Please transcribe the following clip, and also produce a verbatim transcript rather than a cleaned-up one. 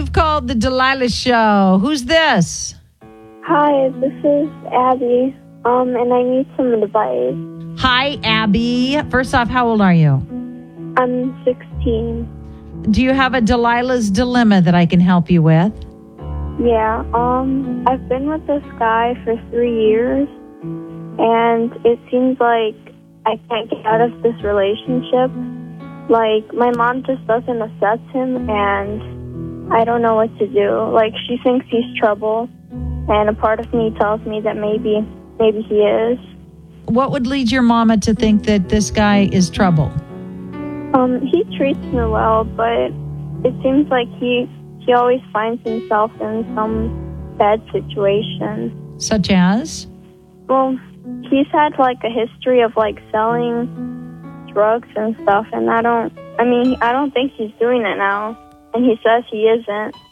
You've called the Delilah Show. Who's this? Hi, this is Abby, um, and I need some advice. Hi, Abby. First off, how old are you? I'm sixteen. Do you have a Delilah's Dilemma that I can help you with? Yeah, um, I've been with this guy for three years, and it seems like I can't get out of this relationship. Like, my mom just doesn't accept him, and I don't know what to do. Like, she thinks he's trouble, and a part of me tells me that maybe, maybe he is. What would lead your mama to think that this guy is trouble? Um, he treats me well, but it seems like he he always finds himself in some bad situation. Such as? Well, he's had like a history of like selling drugs and stuff, and I don't, I mean, I don't think he's doing it now, and he says he isn't.